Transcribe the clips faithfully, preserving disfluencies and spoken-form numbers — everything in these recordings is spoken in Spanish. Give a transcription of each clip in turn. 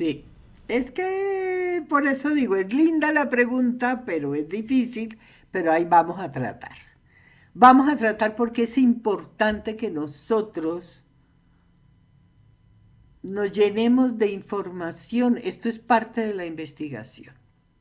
Sí. Es que por eso digo, es linda la pregunta, pero es difícil, pero ahí vamos a tratar. Vamos a tratar porque es importante que nosotros nos llenemos de información. Esto es parte de la investigación.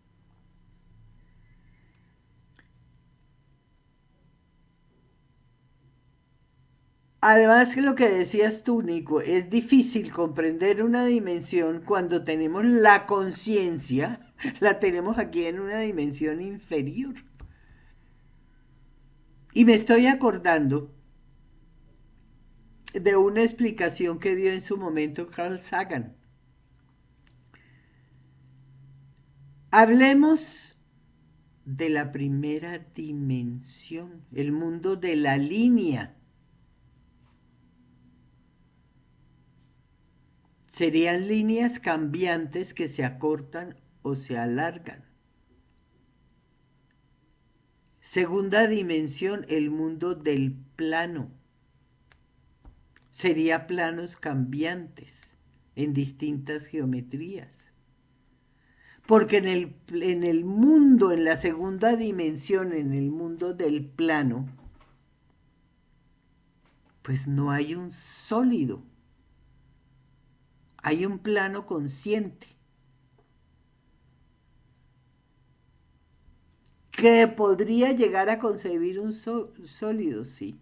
Además, que lo que decías tú, Nico, es difícil comprender una dimensión cuando tenemos la conciencia, la tenemos aquí en una dimensión inferior. Y me estoy acordando de una explicación que dio en su momento Carl Sagan. Hablemos de la primera dimensión, el mundo de la línea. Serían líneas cambiantes que se acortan o se alargan. Segunda dimensión, el mundo del plano. Sería planos cambiantes en distintas geometrías. Porque en el, en el mundo, en la segunda dimensión, en el mundo del plano, pues no hay un sólido, hay un plano consciente que podría llegar a concebir un so- sólido, sí.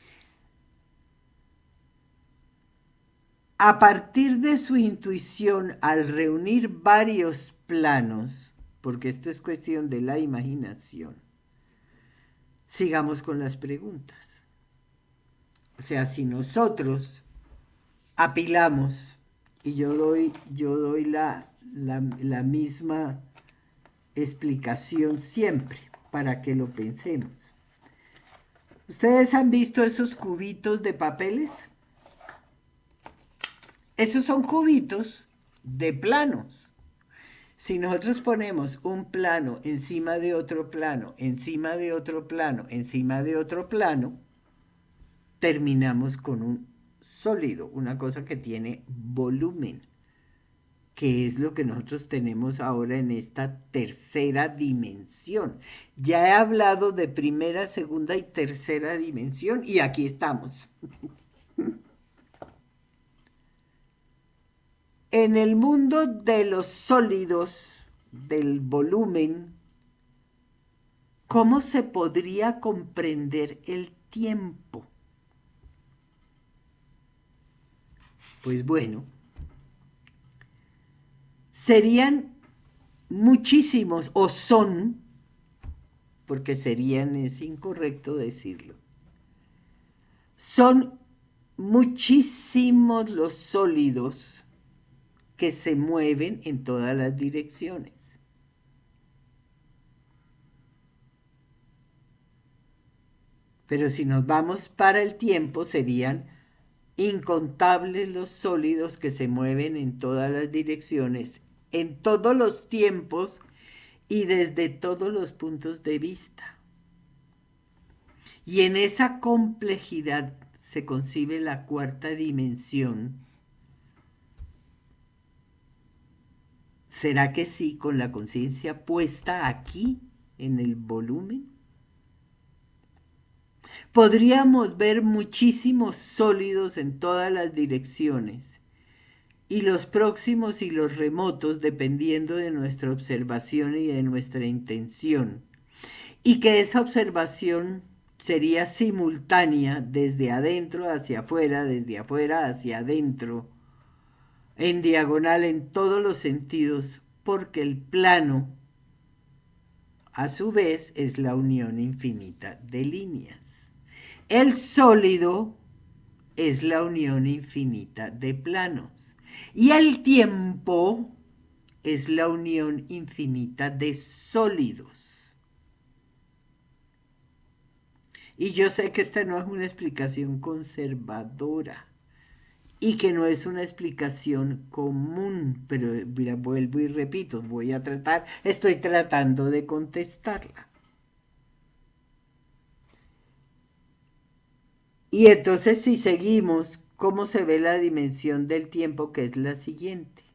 A partir de su intuición, al reunir varios planos, porque esto es cuestión de la imaginación, sigamos con las preguntas. O sea, si nosotros apilamos y yo doy, yo doy la, la, la misma explicación siempre para que lo pensemos. ¿Ustedes han visto esos cubitos de papeles? Esos son cubitos de planos. Si nosotros ponemos un plano encima de otro plano, encima de otro plano, encima de otro plano, terminamos con un sólido, una cosa que tiene volumen, que es lo que nosotros tenemos ahora en esta tercera dimensión. Ya he hablado de primera, segunda y tercera dimensión y aquí estamos. En el mundo de los sólidos, del volumen, ¿cómo se podría comprender el tiempo? Pues bueno, serían muchísimos, o son, porque serían, es incorrecto decirlo, son muchísimos los sólidos que se mueven en todas las direcciones. Pero si nos vamos para el tiempo, serían incontables los sólidos que se mueven en todas las direcciones, en todos los tiempos y desde todos los puntos de vista. Y en esa complejidad se concibe la cuarta dimensión. ¿Será que sí, con la conciencia puesta aquí, en el volumen? Podríamos ver muchísimos sólidos en todas las direcciones y los próximos y los remotos dependiendo de nuestra observación y de nuestra intención. Y que esa observación sería simultánea desde adentro hacia afuera, desde afuera hacia adentro, en diagonal en todos los sentidos, porque el plano, a su vez, es la unión infinita de líneas. El sólido es la unión infinita de planos. Y el tiempo es la unión infinita de sólidos. Y yo sé que esta no es una explicación conservadora y que no es una explicación común, pero mira, vuelvo y repito, voy a tratar, estoy tratando de contestarla. Y entonces si seguimos, ¿cómo se ve la dimensión del tiempo, que es la siguiente?